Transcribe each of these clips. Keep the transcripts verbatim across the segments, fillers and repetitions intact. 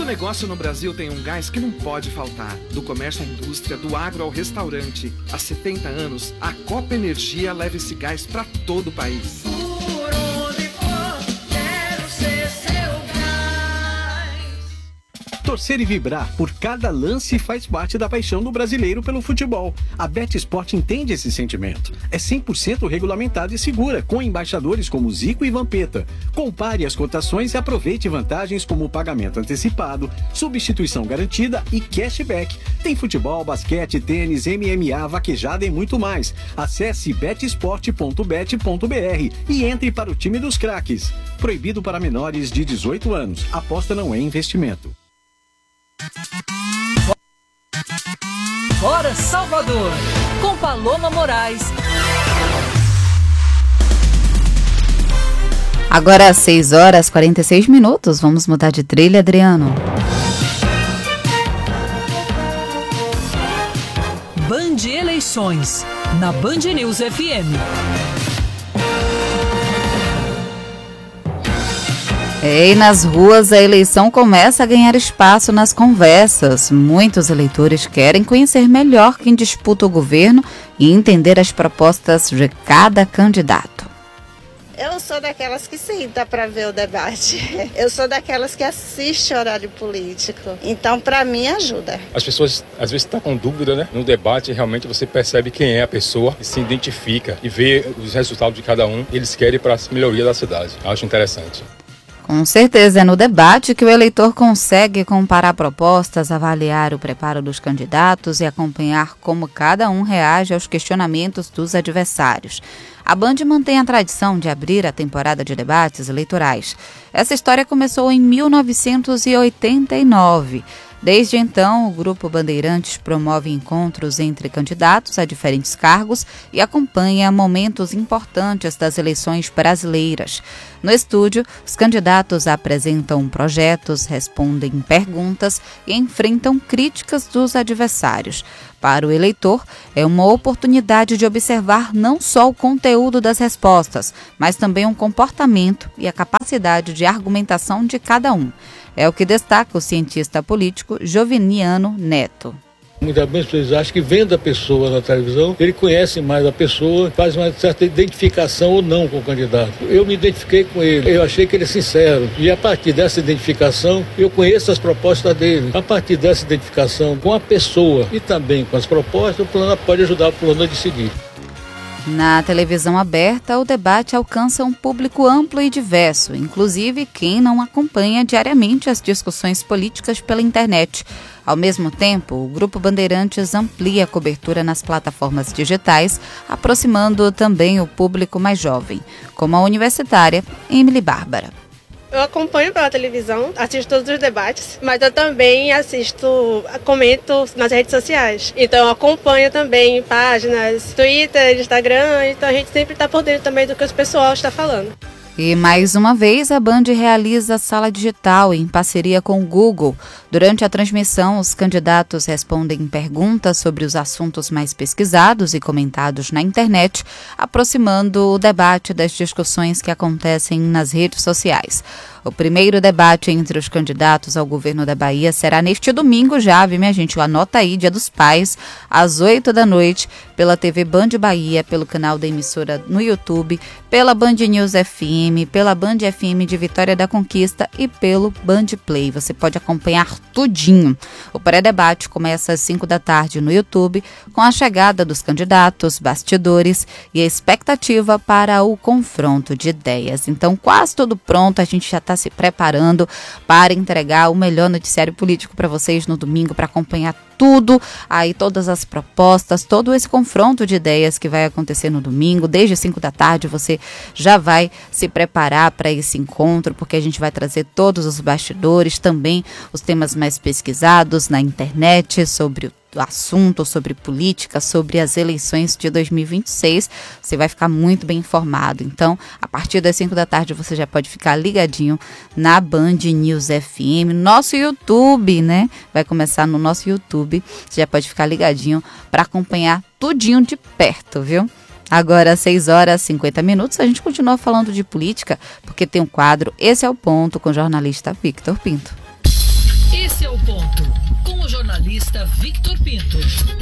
Todo negócio no Brasil tem um gás que não pode faltar. Do comércio à indústria, do agro ao restaurante. Há setenta anos, a Copa Energia leva esse gás para todo o país. Por onde for, quero ser seu gás. Torcer e vibrar por cada lance faz parte da paixão do brasileiro pelo futebol. A BetSport entende esse sentimento. É cem por cento regulamentada e segura, com embaixadores como Zico e Vampeta. Compare as cotações e aproveite vantagens como pagamento antecipado, substituição garantida e cashback. Tem futebol, basquete, tênis, M M A, vaquejada e muito mais. Acesse betsport ponto bet ponto br e entre para o time dos craques. Proibido para menores de dezoito anos. Aposta não é investimento. Bora Salvador, com Paloma Moraes. Agora às seis horas e quarenta e seis minutos, vamos mudar de trilha, Adriano. Band Eleições, na Band News F M. E nas ruas, a eleição começa a ganhar espaço nas conversas. Muitos eleitores querem conhecer melhor quem disputa o governo e entender as propostas de cada candidato. Eu sou daquelas que senta para ver o debate. Eu sou daquelas que assiste horário político. Então, para mim, ajuda. As pessoas, às vezes, estão com dúvida, né? No debate, realmente, você percebe quem é a pessoa e se identifica e vê os resultados de cada um. Eles querem para a melhoria da cidade. Acho interessante. Com certeza é no debate que o eleitor consegue comparar propostas, avaliar o preparo dos candidatos e acompanhar como cada um reage aos questionamentos dos adversários. A Band mantém a tradição de abrir a temporada de debates eleitorais. Essa história começou em mil novecentos e oitenta e nove. Desde então, o Grupo Bandeirantes promove encontros entre candidatos a diferentes cargos e acompanha momentos importantes das eleições brasileiras. No estúdio, os candidatos apresentam projetos, respondem perguntas e enfrentam críticas dos adversários. Para o eleitor, é uma oportunidade de observar não só o conteúdo das respostas, mas também o comportamento e a capacidade de argumentação de cada um. É o que destaca o cientista político Joviniano Neto. Muitas vezes as pessoas acham que vendo a pessoa na televisão, ele conhece mais a pessoa, faz uma certa identificação ou não com o candidato. Eu me identifiquei com ele, eu achei que ele é sincero. E a partir dessa identificação, eu conheço as propostas dele. A partir dessa identificação com a pessoa e também com as propostas, o plano pode ajudar o plano a decidir. Na televisão aberta, o debate alcança um público amplo e diverso, inclusive quem não acompanha diariamente as discussões políticas pela internet. Ao mesmo tempo, o Grupo Bandeirantes amplia a cobertura nas plataformas digitais, aproximando também o público mais jovem, como a universitária Emily Bárbara. Eu acompanho pela televisão, assisto todos os debates, mas eu também assisto, comento nas redes sociais. Então eu acompanho também páginas, Twitter, Instagram, então a gente sempre está por dentro também do que o pessoal está falando. E mais uma vez a Band realiza Sala Digital em parceria com o Google. Durante a transmissão, os candidatos respondem perguntas sobre os assuntos mais pesquisados e comentados na internet, aproximando o debate das discussões que acontecem nas redes sociais. O primeiro debate entre os candidatos ao governo da Bahia será neste domingo já, viu, minha gente? Anota aí, Dia dos Pais, às oito da noite, pela T V Band Bahia, pelo canal da emissora no YouTube, pela Band News F M, pela Band F M de Vitória da Conquista e pelo Band Play. Você pode acompanhar tudinho. O pré-debate começa às cinco da tarde no YouTube, com a chegada dos candidatos, bastidores e a expectativa para o confronto de ideias. Então, quase tudo pronto, a gente já está se preparando para entregar o melhor noticiário político para vocês no domingo, para acompanhar tudo, aí todas as propostas, todo esse confronto de ideias que vai acontecer no domingo. Desde cinco da tarde você já vai se preparar para esse encontro, porque a gente vai trazer todos os bastidores, também os temas mais pesquisados na internet sobre o assunto, sobre política, sobre as eleições de dois mil e vinte e seis. Você vai ficar muito bem informado. Então, a partir das cinco da tarde você já pode ficar ligadinho na Band News F M, nosso YouTube, né? Vai começar no nosso YouTube. Você já pode ficar ligadinho para acompanhar tudinho de perto, viu? Agora, às seis horas e cinquenta minutos, a gente continua falando de política, porque tem um quadro Esse é o Ponto, com o jornalista Victor Pinto. ao ponto, com o jornalista Victor Pinto.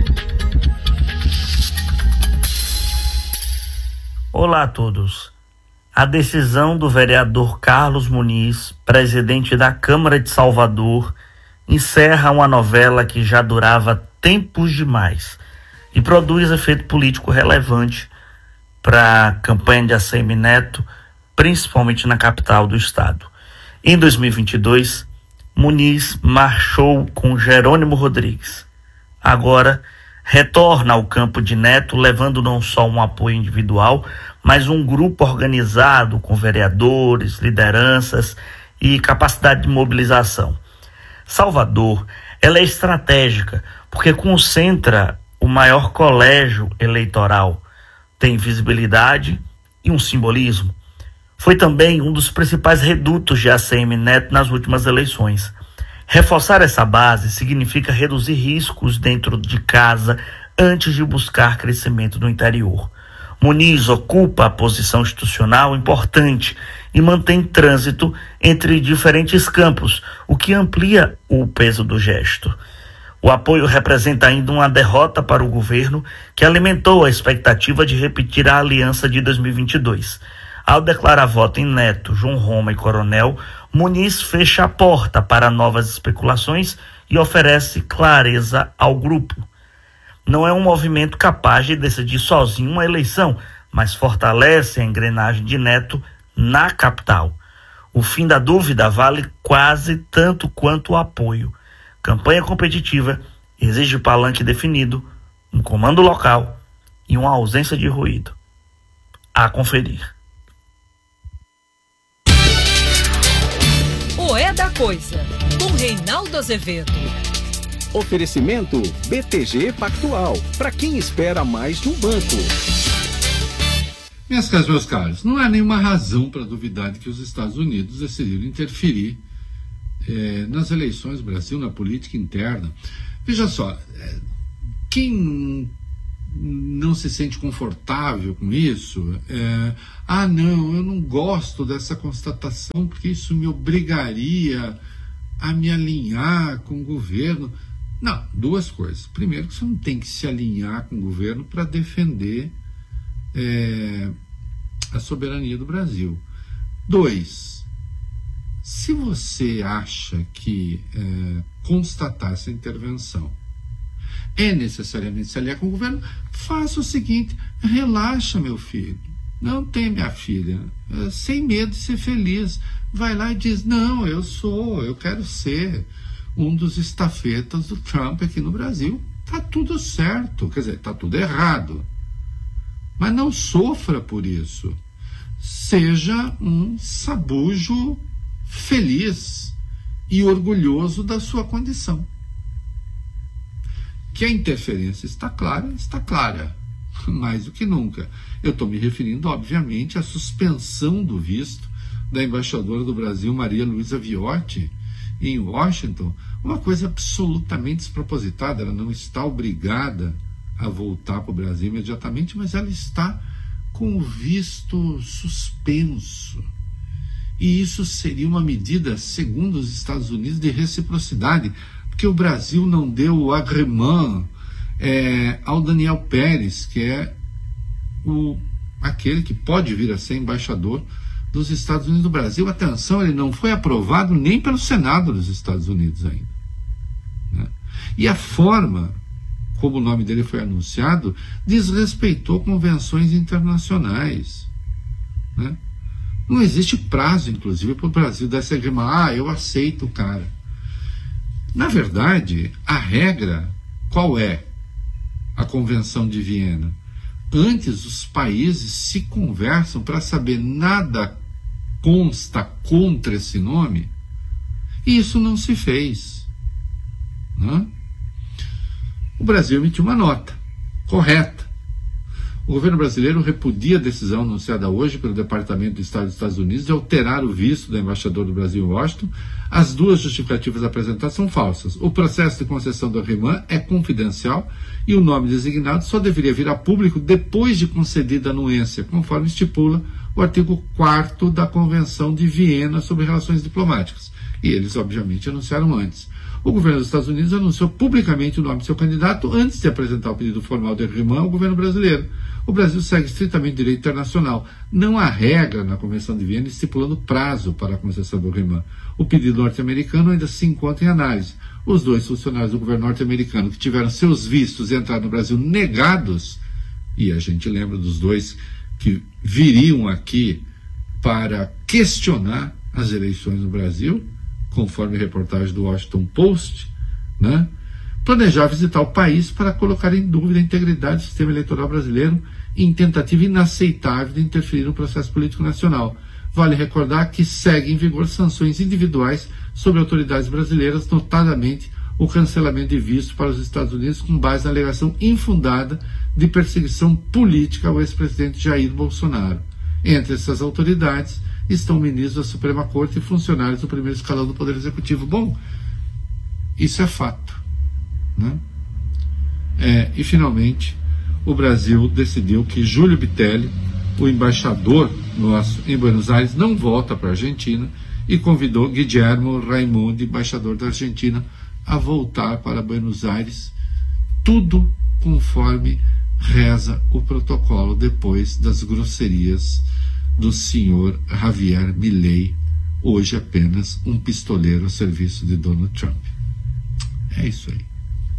Olá a todos. A decisão do vereador Carlos Muniz, presidente da Câmara de Salvador, encerra uma novela que já durava tempos demais e produz efeito político relevante para a campanha de A C M Neto, principalmente na capital do estado. Em dois mil e vinte e dois, Muniz marchou com Jerônimo Rodrigues. Agora, retorna ao campo de Neto, levando não só um apoio individual, mas um grupo organizado com vereadores, lideranças e capacidade de mobilização. Salvador, ela é estratégica, porque concentra o maior colégio eleitoral, tem visibilidade e um simbolismo. Foi também um dos principais redutos de A C M Neto nas últimas eleições. Reforçar essa base significa reduzir riscos dentro de casa antes de buscar crescimento no interior. Muniz ocupa a posição institucional importante e mantém trânsito entre diferentes campos, o que amplia o peso do gesto. O apoio representa ainda uma derrota para o governo, que alimentou a expectativa de repetir a aliança de dois mil e vinte e dois. Ao declarar voto em Neto, João Roma e Coronel, Muniz fecha a porta para novas especulações e oferece clareza ao grupo. Não é um movimento capaz de decidir sozinho uma eleição, mas fortalece a engrenagem de Neto na capital. O fim da dúvida vale quase tanto quanto o apoio. Campanha competitiva exige palanque definido, um comando local e uma ausência de ruído. A conferir. O É da Coisa, com Reinaldo Azevedo. Oferecimento B T G Pactual, para quem espera mais de um banco. Minhas caras, meus caros, não há nenhuma razão para duvidar de que os Estados Unidos decidiram interferir é, nas eleições do Brasil, na política interna. Veja só, é, quem não se sente confortável com isso, é, ah não, eu não gosto dessa constatação porque isso me obrigaria a me alinhar com o governo. Não, duas coisas. Primeiro, que você não tem que se alinhar com o governo para defender é, a soberania do Brasil. Dois, se você acha que é, constatar essa intervenção é necessariamente se aliar com o governo, faça o seguinte: relaxa, meu filho, não tem, minha filha, é, sem medo de ser feliz, vai lá e diz: não, eu sou, eu quero ser um dos estafetas do Trump aqui no Brasil. Tá tudo certo, quer dizer, tá tudo errado, mas não sofra por isso. Seja um sabujo feliz e orgulhoso da sua condição. Que a interferência está clara, está clara, mais do que nunca. Eu estou me referindo, obviamente, à suspensão do visto da embaixadora do Brasil, Maria Luísa Viotti, em Washington, uma coisa absolutamente despropositada. Ela não está obrigada a voltar para o Brasil imediatamente, mas ela está com o visto suspenso. E isso seria uma medida, segundo os Estados Unidos, de reciprocidade, porque o Brasil não deu o agrément é, ao Daniel Pérez, que é o, aquele que pode vir a ser embaixador dos Estados Unidos do Brasil. Atenção, ele não foi aprovado nem pelo Senado dos Estados Unidos ainda, né? E a forma como o nome dele foi anunciado desrespeitou convenções internacionais, né? Não existe prazo, inclusive, para o Brasil dar esse agrément. Ah, eu aceito o cara. Na verdade, a regra qual é? A Convenção de Viena. Antes, os países se conversam para saber, nada consta contra esse nome, e isso não se fez, né? O Brasil emitiu uma nota correta. O governo brasileiro repudia a decisão anunciada hoje pelo Departamento de Estado dos Estados Unidos de alterar o visto do embaixador do Brasil em Washington. As duas justificativas apresentadas são falsas. O processo de concessão do agrément é confidencial e o nome designado só deveria vir a público depois de concedida a anuência, conforme estipula o artigo quarto da Convenção de Viena sobre Relações Diplomáticas, E eles, obviamente, anunciaram antes. O governo dos Estados Unidos anunciou publicamente o nome do seu candidato antes de apresentar o pedido formal de irmã ao governo brasileiro. O Brasil segue estritamente o direito internacional. Não há regra na Convenção de Viena estipulando prazo para a concessão do irmã. O pedido norte-americano ainda se encontra em análise. Os dois funcionários do governo norte-americano que tiveram seus vistos de entrada no Brasil negados, e a gente lembra dos dois que viriam aqui para questionar as eleições no Brasil, conforme reportagem do Washington Post, né? Planejar visitar o país para colocar em dúvida a integridade do sistema eleitoral brasileiro em tentativa inaceitável de interferir no processo político nacional. Vale recordar que seguem em vigor sanções individuais sobre autoridades brasileiras, notadamente o cancelamento de visto para os Estados Unidos com base na alegação infundada de perseguição política ao ex-presidente Jair Bolsonaro. Entre essas autoridades estão ministros da Suprema Corte e funcionários do primeiro escalão do Poder Executivo. Bom, isso é fato, né? É, e, finalmente, o Brasil decidiu que Júlio Bitelli, o embaixador nosso em Buenos Aires, não volta para a Argentina e convidou Guillermo Raimondi, embaixador da Argentina, a voltar para Buenos Aires, tudo conforme reza o protocolo depois das grosserias do senhor Javier Milei, hoje apenas um pistoleiro a serviço de Donald Trump. É isso aí.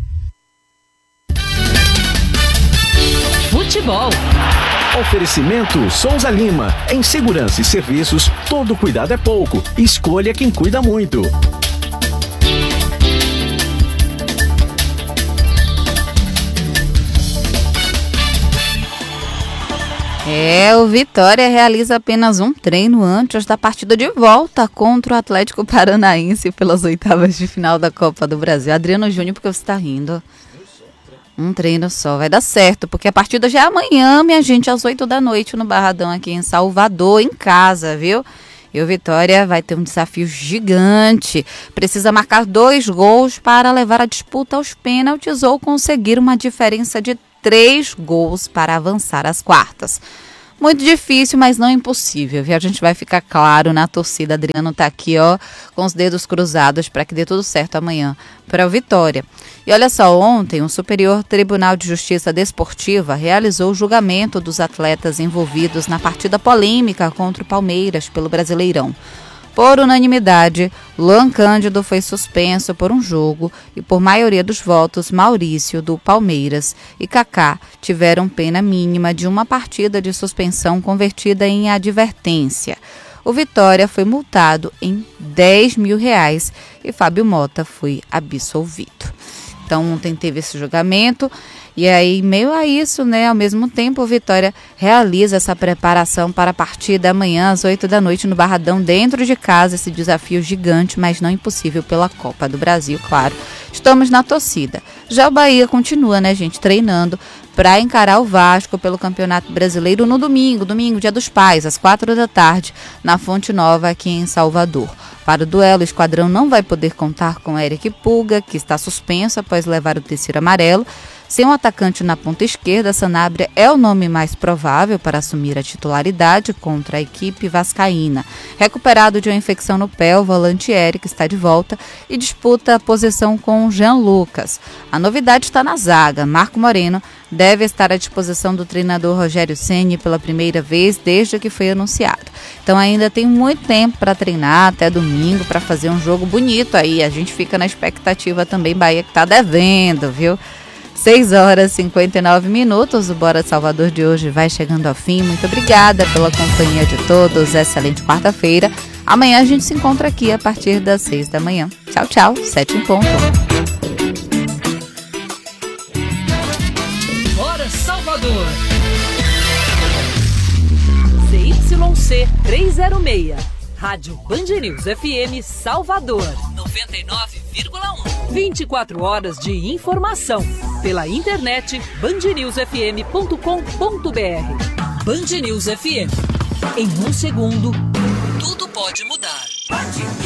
Futebol. Oferecimento Souza Lima. Em segurança e serviços, todo cuidado é pouco. Escolha quem cuida muito. É, o Vitória realiza apenas um treino antes da partida de volta contra o Atlético Paranaense pelas oitavas de final da Copa do Brasil. Adriano Júnior, porque você está rindo? Um treino só, vai dar certo, porque a partida já é amanhã, minha gente, às oito da noite no Barradão aqui em Salvador, em casa, viu? E o Vitória vai ter um desafio gigante. Precisa marcar dois gols para levar a disputa aos pênaltis ou conseguir uma diferença de três gols para avançar às quartas. Muito difícil, mas não impossível, viu? A gente vai ficar claro na torcida. Adriano tá aqui, ó, com os dedos cruzados para que dê tudo certo amanhã para o Vitória. E olha só, ontem o Superior Tribunal de Justiça Desportiva realizou o julgamento dos atletas envolvidos na partida polêmica contra o Palmeiras pelo Brasileirão. Por unanimidade, Luan Cândido foi suspenso por um jogo e, por maioria dos votos, Maurício, do Palmeiras, e Kaká tiveram pena mínima de uma partida de suspensão convertida em advertência. O Vitória foi multado em dez mil reais e Fábio Mota foi absolvido. Então, ontem teve esse julgamento. E aí, meio a isso, né, ao mesmo tempo, o Vitória realiza essa preparação para a partida amanhã às oito da noite no Barradão, dentro de casa, esse desafio gigante, mas não impossível pela Copa do Brasil, claro. Estamos na torcida. Já o Bahia continua, né, gente, treinando para encarar o Vasco pelo Campeonato Brasileiro no domingo, domingo, Dia dos Pais, às quatro da tarde, na Fonte Nova, aqui em Salvador. Para o duelo, o esquadrão não vai poder contar com Eric Pulga, que está suspenso após levar o terceiro amarelo. Sem um atacante na ponta esquerda, Sanabria é o nome mais provável para assumir a titularidade contra a equipe vascaína. Recuperado de uma infecção no pé, o volante Eric está de volta e disputa a posição com Jean Lucas. A novidade está na zaga. Marco Moreno deve estar à disposição do treinador Rogério Ceni pela primeira vez desde que foi anunciado. Então ainda tem muito tempo para treinar, até domingo, para fazer um jogo bonito aí. A gente fica na expectativa também, Bahia que está devendo, viu? seis horas e cinquenta e nove minutos, o Bora Salvador de hoje vai chegando ao fim. Muito obrigada pela companhia de todos, excelente quarta-feira. Amanhã a gente se encontra aqui a partir das seis da manhã. Tchau, tchau, sete em ponto. Bora Salvador. C Y C trezentos e seis, Rádio Band News F M Salvador, noventa e nove vírgula um. vinte e quatro horas de informação pela internet band news f m ponto com ponto b r. Band News F M. Em um segundo, tudo pode mudar.